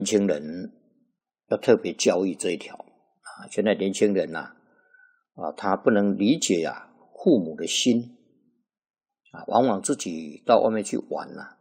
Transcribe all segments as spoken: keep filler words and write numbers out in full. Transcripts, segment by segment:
年轻人要特别教育这一条啊。现在年轻人呐、啊，啊，他不能理解啊父母的心啊，往往自己到外面去玩呐、啊，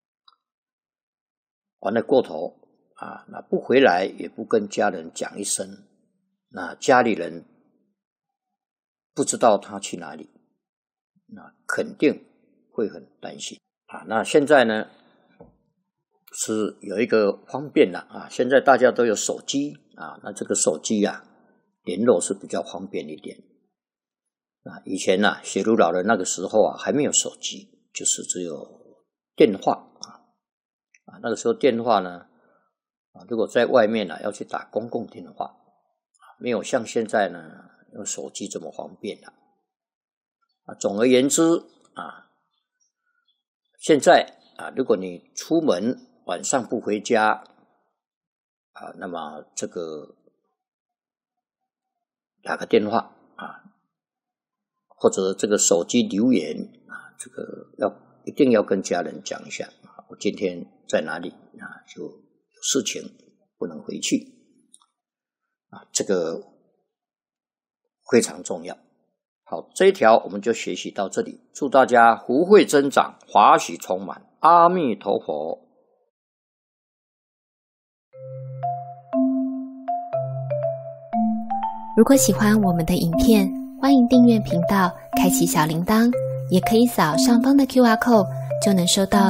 玩得过头啊，那不回来也不跟家人讲一声，那家里人不知道他去哪里，那肯定会很担心啊。那现在呢是有一个方便了啊，现在大家都有手机啊，那这个手机啊联络是比较方便一点啊。以前啊写如老人那个时候啊还没有手机，就是只有电话啊啊，那个时候电话呢啊，如果在外面啊要去打公共电话，没有像现在呢用手机这么方便了啊。总而言之啊，现在啊，如果你出门晚上不回家啊，那么这个打个电话啊，或者这个手机留言啊，这个要一定要跟家人讲一下啊，我今天在哪里啊，就有事情不能回去啊，这个非常重要。好，这一条我们就学习到这里，祝大家福慧增长，华喜充满，阿弥陀佛。 如果喜欢我们的影片，欢迎订阅频道，开启小铃铛，也可以扫上方的 Q R code，就能收到